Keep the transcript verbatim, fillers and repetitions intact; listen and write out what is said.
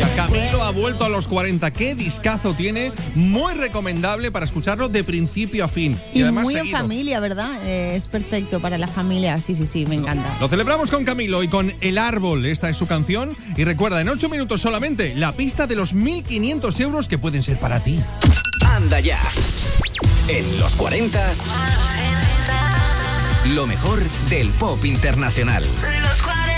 Camilo ha vuelto a los cuarenta. Qué discazo tiene, muy recomendable para escucharlo de principio a fin. Y, y además muy seguido. En familia, ¿verdad? Eh, es perfecto para la familia. Sí, sí, sí, me encanta. Lo celebramos con Camilo y con El Árbol. Esta es su canción. Y recuerda, en ocho minutos solamente, la pista de los mil quinientos euros que pueden ser para ti. Anda ya. En los cuarenta, lo mejor del pop internacional.